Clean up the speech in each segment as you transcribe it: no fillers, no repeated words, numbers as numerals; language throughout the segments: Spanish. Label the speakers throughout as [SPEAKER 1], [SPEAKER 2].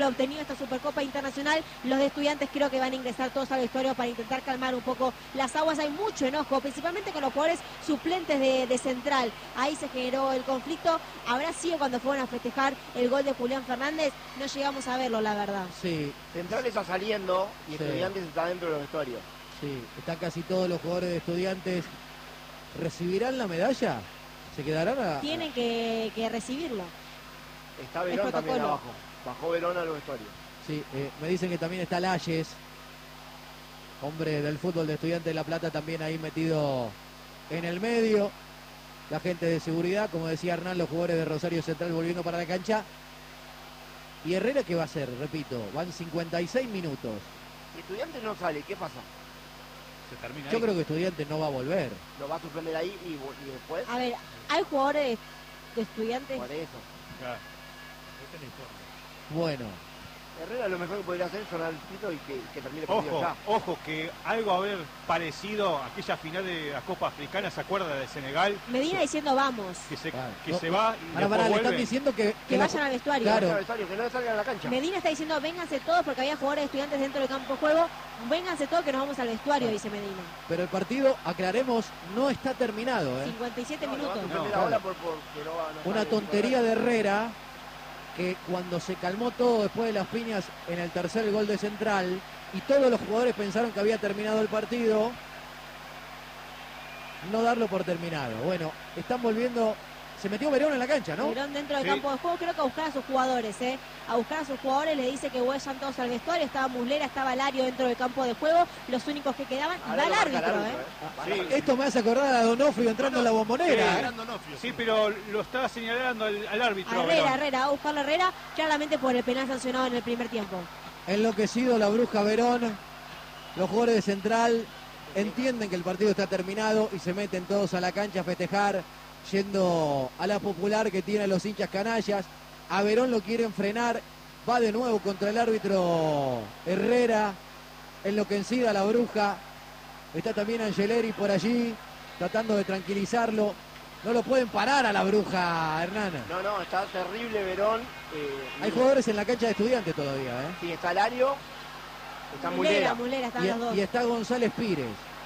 [SPEAKER 1] título obtenido esta Supercopa Internacional. Los de Estudiantes creo que van a ingresar todos al vestuario para intentar calmar un poco las aguas. Hay mucho enojo, principalmente con los jugadores suplentes de Central. Ahí se generó el conflicto. Habrá sido cuando fueron a festejar el gol de Julián Fernández. No llegamos a verlo, la verdad.
[SPEAKER 2] Sí.
[SPEAKER 3] Central está saliendo y
[SPEAKER 2] Sí.
[SPEAKER 3] Estudiantes está dentro de los vestuarios.
[SPEAKER 2] Sí, están casi todos los jugadores de Estudiantes. ¿Recibirán la medalla? ¿Se quedarán a...?
[SPEAKER 1] Tienen que recibirlo.
[SPEAKER 3] Está Verón también
[SPEAKER 1] protocolo.
[SPEAKER 3] abajo. Bajó Verón a los vestuarios.
[SPEAKER 2] Sí, me dicen que también está Layes, hombre del fútbol de Estudiantes de La Plata, también ahí metido en el medio. La gente de seguridad, como decía Hernán, los jugadores de Rosario Central volviendo para la cancha. ¿Y Herrera qué va a hacer? Repito, van 56 minutos.
[SPEAKER 3] Si Estudiantes no sale, ¿qué pasa?
[SPEAKER 4] Se termina
[SPEAKER 2] Yo
[SPEAKER 4] ahí.
[SPEAKER 2] creo que Estudiantes no va a volver.
[SPEAKER 3] ¿Lo va a suspender ahí y después?
[SPEAKER 1] A ver, hay jugadores de Estudiantes.
[SPEAKER 3] Por eso.
[SPEAKER 4] Claro. Este no importa.
[SPEAKER 2] Bueno,
[SPEAKER 3] Herrera lo mejor que podría hacer es sonar el pito y que termine el partido
[SPEAKER 4] Ojo,
[SPEAKER 3] ya.
[SPEAKER 4] ojo, que algo haber parecido a aquella final de la Copa Africana, ¿se acuerda de Senegal?
[SPEAKER 1] Medina diciendo vamos.
[SPEAKER 4] Que se,
[SPEAKER 2] Claro.
[SPEAKER 4] que
[SPEAKER 2] No,
[SPEAKER 4] se va y
[SPEAKER 2] ahora
[SPEAKER 4] después
[SPEAKER 2] pará, le
[SPEAKER 4] vuelve.
[SPEAKER 2] están diciendo que
[SPEAKER 1] Que
[SPEAKER 2] la-
[SPEAKER 1] vayan al vestuario.
[SPEAKER 2] Claro.
[SPEAKER 3] Al vestuario, que no salgan a la cancha.
[SPEAKER 1] Medina está diciendo, vénganse todos, porque había jugadores de Estudiantes dentro del campo de juego. Vénganse todos que nos vamos al vestuario, dice Medina.
[SPEAKER 2] Pero el partido, aclaremos, no está terminado, ¿eh?
[SPEAKER 1] 57
[SPEAKER 3] No, lo va a
[SPEAKER 1] minutos.
[SPEAKER 3] suspender
[SPEAKER 2] No,
[SPEAKER 3] ahora
[SPEAKER 2] claro.
[SPEAKER 3] porque no va no
[SPEAKER 2] Una
[SPEAKER 3] sale
[SPEAKER 2] tontería
[SPEAKER 3] el
[SPEAKER 2] de Herrera, que cuando se calmó todo después de las piñas en el tercer gol de Central, y todos los jugadores pensaron que había terminado el partido, no darlo por terminado. Bueno, están volviendo, se metió Verón en la cancha, ¿no?
[SPEAKER 1] Verón dentro del
[SPEAKER 4] Sí.
[SPEAKER 1] campo de juego, creo que a buscar a sus jugadores, a buscar a sus jugadores, le dice que vayan todos al vestuario. Estaba Muslera, estaba Lario dentro del campo de juego, los únicos que quedaban, y
[SPEAKER 3] Ahora
[SPEAKER 1] va el
[SPEAKER 3] lo marca
[SPEAKER 1] árbitro,
[SPEAKER 4] Sí.
[SPEAKER 2] Esto me hace acordar a Donofrio entrando en la Bombonera, ¿eh?
[SPEAKER 4] Sí, pero lo estaba señalando al árbitro.
[SPEAKER 1] A
[SPEAKER 4] Verón.
[SPEAKER 1] Herrera, va a buscar a Herrera, claramente por el penal sancionado en el primer tiempo.
[SPEAKER 2] Enloquecido la bruja Verón. Los jugadores de Central entienden que el partido está terminado y se meten todos a la cancha a festejar, yendo a la popular que tienen los hinchas canallas. A Verón lo quieren frenar, va de nuevo contra el árbitro Herrera, enloquecida la bruja. Está también Angeleri por allí, tratando de tranquilizarlo. No lo pueden parar a la bruja, Hernán.
[SPEAKER 3] No, está terrible Verón.
[SPEAKER 2] Hay jugadores en la cancha de Estudiantes todavía, ¿eh?
[SPEAKER 3] Sí, está Lario, está Mulera.
[SPEAKER 1] Mulera, están los dos.
[SPEAKER 2] Y está González Pires.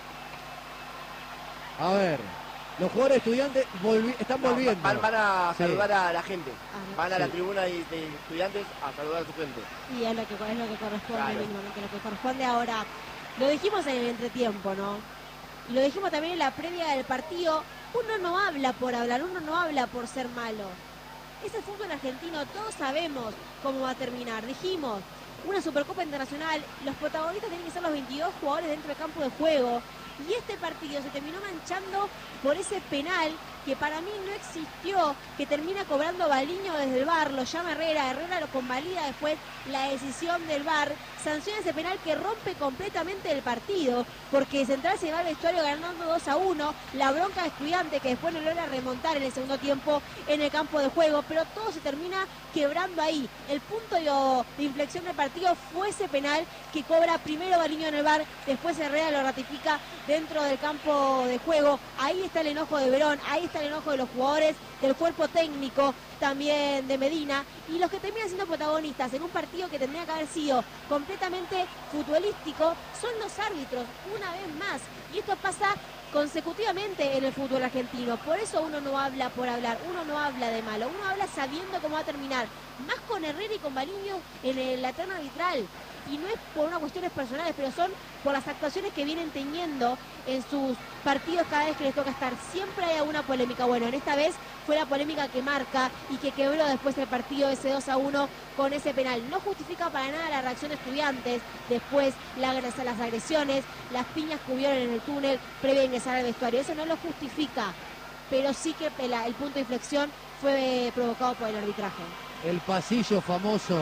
[SPEAKER 2] A ver, los jugadores de Estudiantes están
[SPEAKER 3] No,
[SPEAKER 2] volviendo.
[SPEAKER 3] van a
[SPEAKER 2] Sí.
[SPEAKER 3] saludar a la gente.
[SPEAKER 1] Ah,
[SPEAKER 3] Van a la
[SPEAKER 2] Sí.
[SPEAKER 3] tribuna de Estudiantes a saludar a su gente.
[SPEAKER 1] Y es lo que corresponde
[SPEAKER 3] Claro.
[SPEAKER 1] mínimamente, lo que corresponde ahora. Lo dijimos en el entretiempo, ¿no? Y lo dijimos también en la previa del partido. Uno no habla por hablar, uno no habla por ser malo. Es el fútbol argentino, todos sabemos cómo va a terminar. Dijimos, una Supercopa Internacional, los protagonistas tienen que ser los 22 jugadores dentro del campo de juego. Y este partido se terminó manchando por ese penal que para mí no existió, que termina cobrando Baliño desde el VAR, lo llama Herrera lo convalida después la decisión del VAR, sanciona ese penal que rompe completamente el partido, porque Central se va al vestuario ganando 2-1, la bronca de Estudiante que después no logra remontar en el segundo tiempo en el campo de juego, pero todo se termina quebrando ahí. El punto de inflexión del partido fue ese penal que cobra primero Baliño en el VAR, después Herrera lo ratifica dentro del campo de juego. Ahí está el enojo de Verón, ahí está el enojo de los jugadores, del cuerpo técnico también de Medina, y los que terminan siendo protagonistas en un partido que tendría que haber sido completamente futbolístico son los árbitros, una vez más, y esto pasa consecutivamente en el fútbol argentino. Por eso uno no habla por hablar, uno no habla de malo, uno habla sabiendo cómo va a terminar, más con Herrera y con Baliño en la terna arbitral. Y no es por unas cuestiones personales, pero son por las actuaciones que vienen teniendo en sus partidos cada vez que les toca estar. Siempre hay alguna polémica. Bueno, en esta vez fue la polémica que marca y que quebró después el partido ese 2-1 con ese penal. No justifica para nada la reacción de Estudiantes, después las agresiones, las piñas que hubieron en el túnel previo a ingresar al vestuario. Eso no lo justifica, pero sí que el punto de inflexión fue provocado por el arbitraje.
[SPEAKER 2] El pasillo famoso,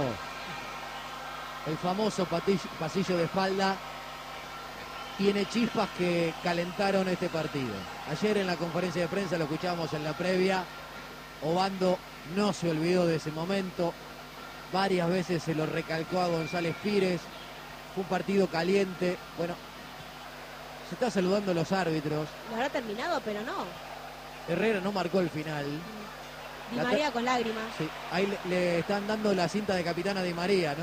[SPEAKER 2] el famoso pasillo de espalda, tiene chispas que calentaron este partido. Ayer en la conferencia de prensa, lo escuchábamos en la previa, Obando no se olvidó de ese momento, varias veces se lo recalcó a González Pires, fue un partido caliente. Bueno, se está saludando a los árbitros.
[SPEAKER 1] Lo habrá terminado, pero no.
[SPEAKER 2] Herrera no marcó el final.
[SPEAKER 1] Di María con lágrimas.
[SPEAKER 2] Sí, ahí le están dando la cinta de capitana Di María, ¿no?